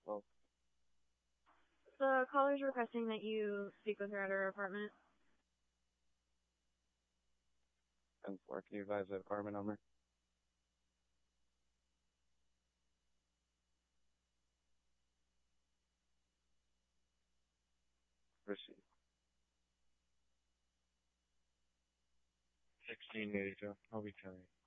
12. The caller is requesting that you speak with her at her apartment. 10-4. Can you advise the apartment number? Proceed. 1682. I'll be telling you.